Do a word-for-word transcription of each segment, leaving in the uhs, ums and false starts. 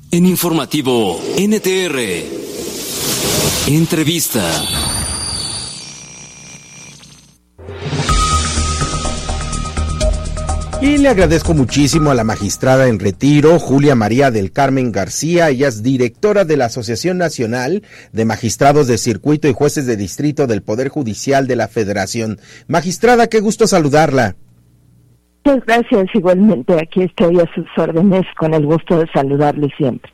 En Informativo N T R, entrevista. Y le agradezco muchísimo a la magistrada en retiro, Julia María del Carmen García. Ella es directora de la Asociación Nacional de Magistrados de Circuito y Jueces de Distrito del Poder Judicial de la Federación. Magistrada, qué gusto saludarla. Muchas gracias, igualmente. Aquí estoy a sus órdenes, con el gusto de saludarle siempre.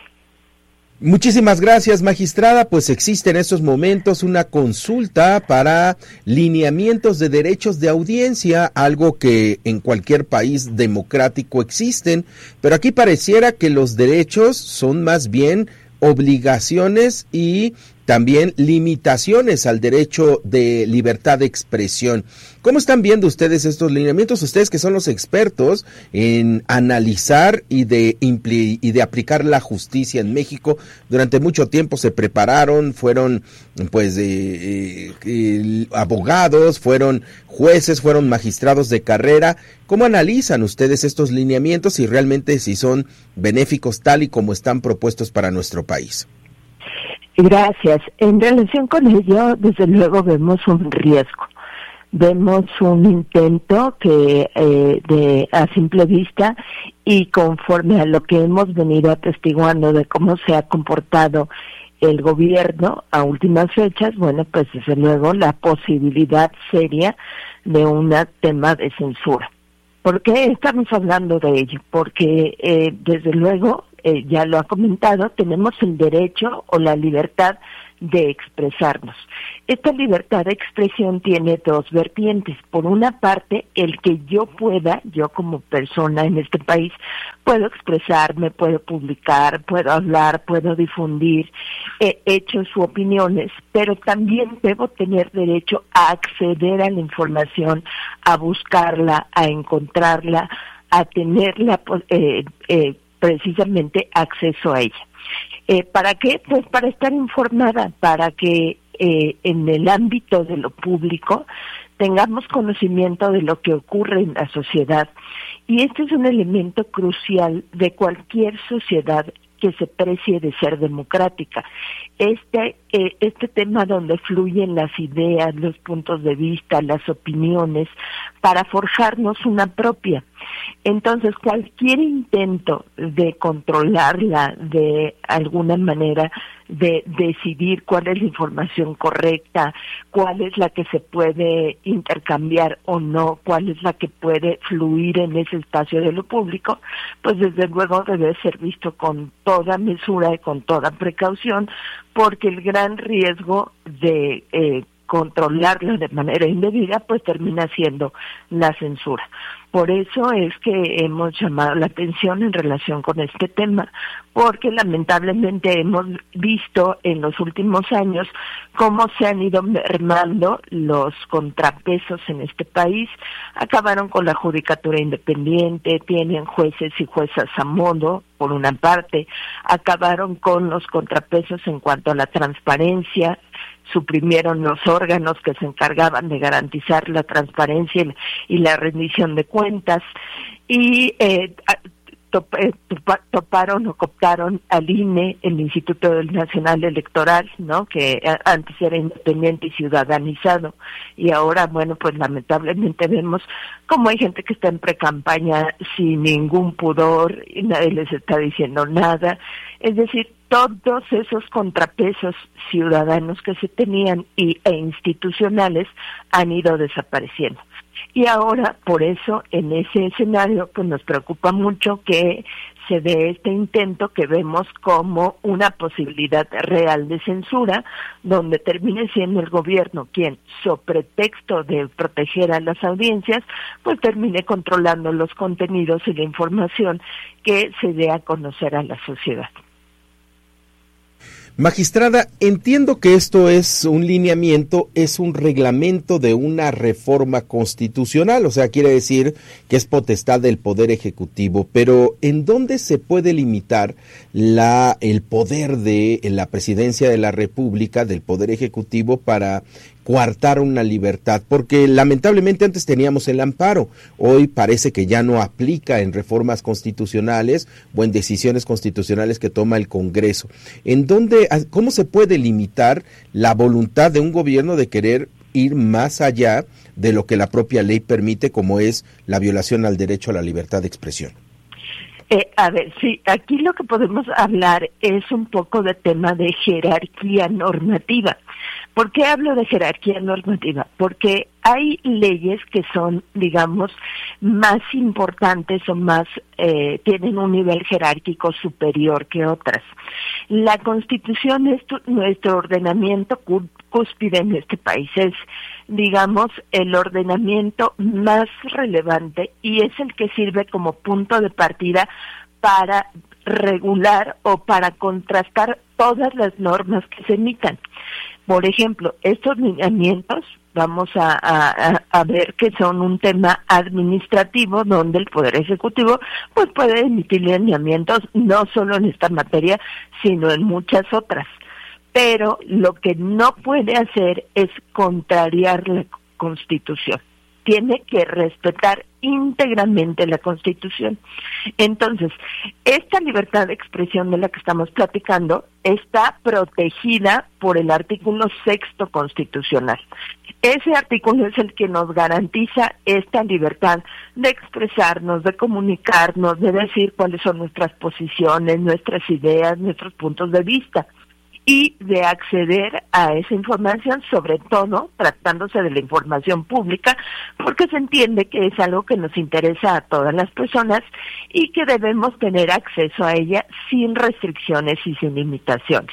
Muchísimas gracias, magistrada. Pues existe en estos momentos una consulta para lineamientos de derechos de audiencia, algo que en cualquier país democrático existen, pero aquí pareciera que los derechos son más bien obligaciones y también limitaciones al derecho de libertad de expresión. ¿Cómo están viendo ustedes estos lineamientos? Ustedes que son los expertos en analizar y de impli- y de aplicar la justicia en México. Durante mucho tiempo se prepararon, fueron pues eh, eh, abogados, fueron jueces, fueron magistrados de carrera. ¿Cómo analizan ustedes estos lineamientos y realmente si son benéficos tal y como están propuestos para nuestro país? Gracias. En relación con ello, desde luego vemos un riesgo. Vemos un intento que eh, de a simple vista y conforme a lo que hemos venido atestiguando de cómo se ha comportado el gobierno a últimas fechas, bueno, pues desde luego la posibilidad seria de un tema de censura. ¿Por qué estamos hablando de ello? Porque eh, desde luego, eh, ya lo ha comentado, tenemos el derecho o la libertad de expresarnos. Esta libertad de expresión tiene dos vertientes. Por una parte, el que yo pueda, yo como persona en este país, puedo expresarme, puedo publicar, puedo hablar, puedo difundir eh, hechos u opiniones, pero también debo tener derecho a acceder a la información, a buscarla, a encontrarla, a tenerla eh, eh, precisamente acceso a ella. Eh, ¿Para qué? Pues para estar informada, para que eh, en el ámbito de lo público tengamos conocimiento de lo que ocurre en la sociedad. Y este es un elemento crucial de cualquier sociedad que se precie de ser democrática. Este eh, este tema donde fluyen las ideas, los puntos de vista, las opiniones, para forjarnos una propia. Entonces, cualquier intento de controlarla, de alguna manera, de decidir cuál es la información correcta, cuál es la que se puede intercambiar o no, cuál es la que puede fluir en ese espacio de lo público, pues desde luego debe ser visto con toda mesura y con toda precaución, porque el gran riesgo de eh, controlarlo de manera indebida, pues termina siendo la censura. Por eso es que hemos llamado la atención en relación con este tema, porque lamentablemente hemos visto en los últimos años cómo se han ido mermando los contrapesos en este país. Acabaron con la judicatura independiente, tienen jueces y juezas a modo, por una parte, acabaron con los contrapesos en cuanto a la transparencia, suprimieron los órganos que se encargaban de garantizar la transparencia y la rendición de cuentas, y eh, top, eh, topa, toparon o cooptaron al I N E, el Instituto Nacional Electoral, ¿no?, que antes era independiente y ciudadanizado, y ahora, bueno, pues lamentablemente vemos cómo hay gente que está en precampaña sin ningún pudor y nadie les está diciendo nada. Es decir, todos esos contrapesos ciudadanos que se tenían y, e institucionales han ido desapareciendo. Y ahora, por eso, en ese escenario, pues nos preocupa mucho que se dé este intento que vemos como una posibilidad real de censura, donde termine siendo el gobierno quien, sobre pretexto de proteger a las audiencias, pues termine controlando los contenidos y la información que se dé a conocer a la sociedad. Magistrada, entiendo que esto es un lineamiento, es un reglamento de una reforma constitucional, o sea, quiere decir que es potestad del Poder Ejecutivo, pero ¿en dónde se puede limitar la el poder de la Presidencia de la República, del Poder Ejecutivo, para coartar una libertad, porque lamentablemente antes teníamos el amparo, hoy parece que ya no aplica en reformas constitucionales o en decisiones constitucionales que toma el Congreso. ¿En dónde, cómo se puede limitar la voluntad de un gobierno de querer ir más allá de lo que la propia ley permite, como es la violación al derecho a la libertad de expresión? Eh, a ver, sí, aquí lo que podemos hablar es un poco de tema de jerarquía normativa. ¿Por qué hablo de jerarquía normativa? Porque hay leyes que son, digamos, más importantes o más, eh, tienen un nivel jerárquico superior que otras. La Constitución es tu, nuestro ordenamiento cúspide en este país, es, digamos, el ordenamiento más relevante y es el que sirve como punto de partida para regular o para contrastar todas las normas que se emitan. Por ejemplo, estos lineamientos, vamos a, a, a ver que son un tema administrativo donde el Poder Ejecutivo pues puede emitir lineamientos no solo en esta materia, sino en muchas otras. Pero lo que no puede hacer es contrariar la Constitución. Tiene que respetar íntegramente la Constitución. Entonces, esta libertad de expresión de la que estamos platicando está protegida por el artículo sexto constitucional. Ese artículo es el que nos garantiza esta libertad de expresarnos, de comunicarnos, de decir cuáles son nuestras posiciones, nuestras ideas, nuestros puntos de vista, y de acceder a esa información, sobre todo tratándose de la información pública, porque se entiende que es algo que nos interesa a todas las personas y que debemos tener acceso a ella sin restricciones y sin limitaciones.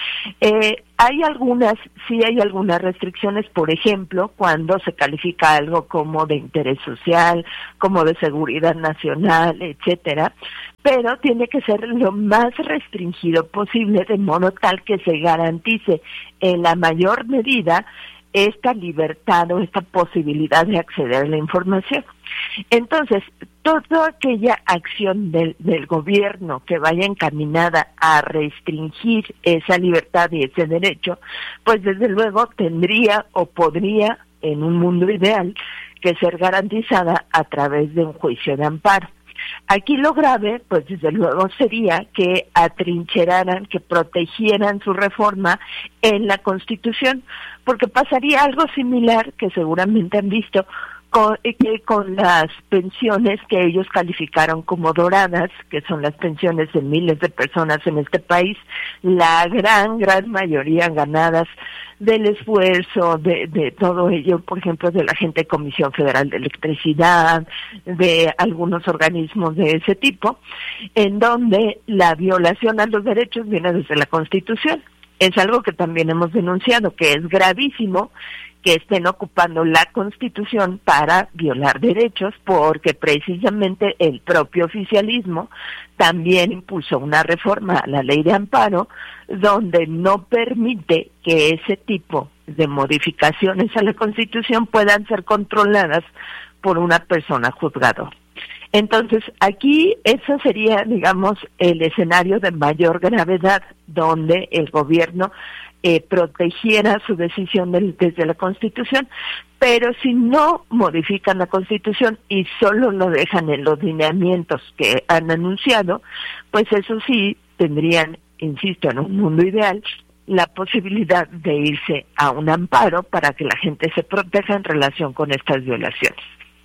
Eh, hay algunas, sí hay algunas restricciones, por ejemplo, cuando se califica algo como de interés social, como de seguridad nacional, etcétera, pero tiene que ser lo más restringido posible, de modo tal que se garantice en la mayor medida esta libertad o esta posibilidad de acceder a la información. Entonces, toda aquella acción del, del gobierno que vaya encaminada a restringir esa libertad y ese derecho, pues desde luego tendría o podría, en un mundo ideal, que ser garantizada a través de un juicio de amparo. Aquí lo grave, pues desde luego sería que atrincheraran, que protegieran su reforma en la Constitución, porque pasaría algo similar que seguramente han visto con, que con las pensiones que ellos calificaron como doradas, que son las pensiones de miles de personas en este país, la gran, gran mayoría ganadas del esfuerzo, de, de todo ello, por ejemplo, de la gente de Comisión Federal de Electricidad, de algunos organismos de ese tipo, en donde la violación a los derechos viene desde la Constitución. Es algo que también hemos denunciado, que es gravísimo que estén ocupando la Constitución para violar derechos, porque precisamente el propio oficialismo también impulsó una reforma a la ley de amparo donde no permite que ese tipo de modificaciones a la Constitución puedan ser controladas por una persona juzgadora. Entonces, aquí eso sería, digamos, el escenario de mayor gravedad, donde el gobierno eh, protegiera su decisión del, desde la Constitución, pero si no modifican la Constitución y solo lo dejan en los lineamientos que han anunciado, pues eso sí tendrían, insisto, en un mundo ideal, la posibilidad de irse a un amparo para que la gente se proteja en relación con estas violaciones.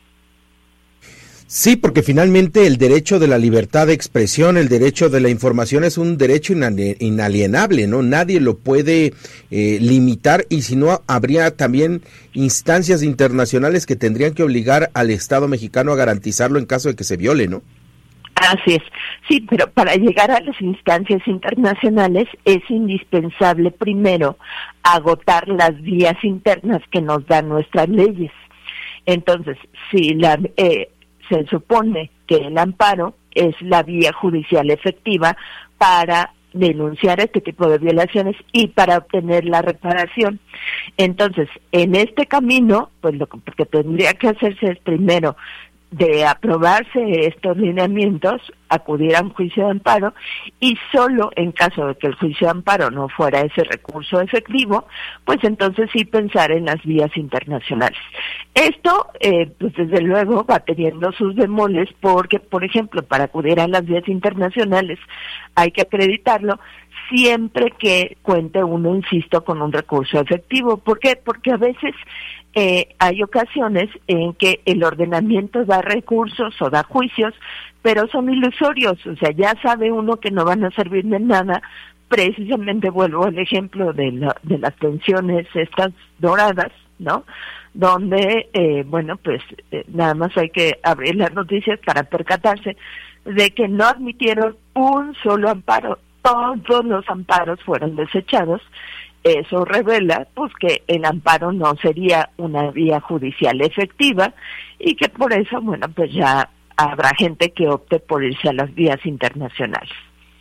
Sí, porque finalmente el derecho de la libertad de expresión, el derecho de la información es un derecho inalienable, ¿no? Nadie lo puede eh, limitar, y si no, habría también instancias internacionales que tendrían que obligar al Estado mexicano a garantizarlo en caso de que se viole, ¿no? Así es, sí, pero para llegar a las instancias internacionales es indispensable primero agotar las vías internas que nos dan nuestras leyes. Entonces, si la... Eh, se supone que el amparo es la vía judicial efectiva para denunciar este tipo de violaciones y para obtener la reparación. Entonces, en este camino, pues lo que tendría que hacerse es primero de aprobarse estos lineamientos, acudir a un juicio de amparo, y solo en caso de que el juicio de amparo no fuera ese recurso efectivo, pues entonces sí pensar en las vías internacionales. Esto, eh, pues desde luego va teniendo sus bemoles, porque, por ejemplo, para acudir a las vías internacionales hay que acreditarlo siempre que cuente uno, insisto, con un recurso efectivo. ¿Por qué? Porque a veces Eh, hay ocasiones en que el ordenamiento da recursos o da juicios, pero son ilusorios, o sea, ya sabe uno que no van a servir de nada. Precisamente vuelvo al ejemplo de, la, de las pensiones estas doradas, ¿no? Donde, eh, bueno, pues eh, nada más hay que abrir las noticias para percatarse de que no admitieron un solo amparo, todos los amparos fueron desechados. Eso revela pues que el amparo no sería una vía judicial efectiva y que por eso, bueno, pues ya habrá gente que opte por irse a las vías internacionales.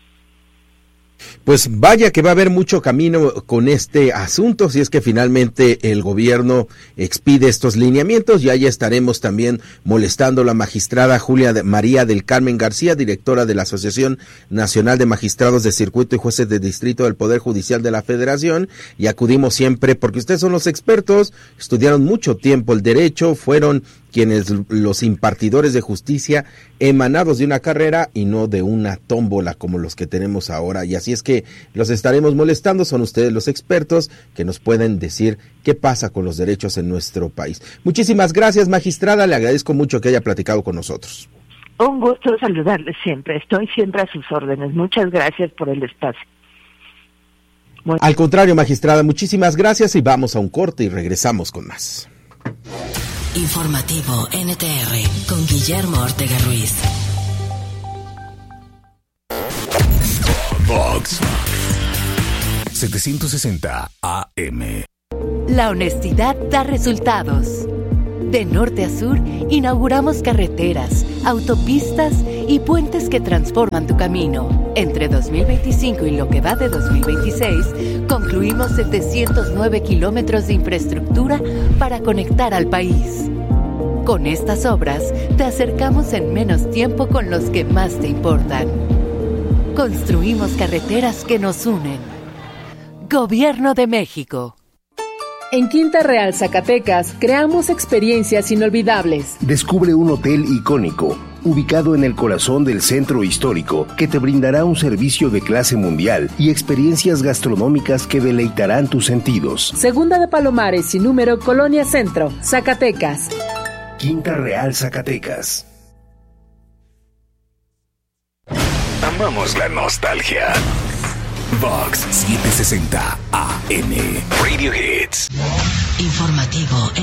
Pues vaya que va a haber mucho camino con este asunto, si es que finalmente el gobierno expide estos lineamientos. Ya ya estaremos también molestando a la magistrada Julia María del Carmen García, directora de la Asociación Nacional de Magistrados de Circuito y Jueces de Distrito del Poder Judicial de la Federación, y acudimos siempre porque ustedes son los expertos, estudiaron mucho tiempo el derecho, fueron quienes los impartidores de justicia emanados de una carrera y no de una tómbola como los que tenemos ahora, y así es que los estaremos molestando. Son ustedes los expertos que nos pueden decir qué pasa con los derechos en nuestro país. Muchísimas gracias, magistrada, le agradezco mucho que haya platicado con nosotros. Un gusto saludarles siempre, estoy siempre a sus órdenes. Muchas gracias por el espacio. Bueno. Al contrario, magistrada, muchísimas gracias y vamos a un corte y regresamos con más. Informativo N T R con Guillermo Ortega Ruiz. Vox setecientos sesenta A M. La honestidad da resultados. De norte a sur, inauguramos carreteras, autopistas y puentes que transforman tu camino. Entre dos mil veinticinco y lo que va de dos mil veintiséis, concluimos setecientos nueve kilómetros de infraestructura para conectar al país. Con estas obras, te acercamos en menos tiempo con los que más te importan. Construimos carreteras que nos unen. Gobierno de México. En Quinta Real, Zacatecas, creamos experiencias inolvidables. Descubre un hotel icónico, ubicado en el corazón del centro histórico, que te brindará un servicio de clase mundial y experiencias gastronómicas que deleitarán tus sentidos. Segunda de Palomares y número Colonia Centro, Zacatecas. Quinta Real, Zacatecas. Amamos la nostalgia. Vox setecientos sesenta A M. Radio Hits. Informativo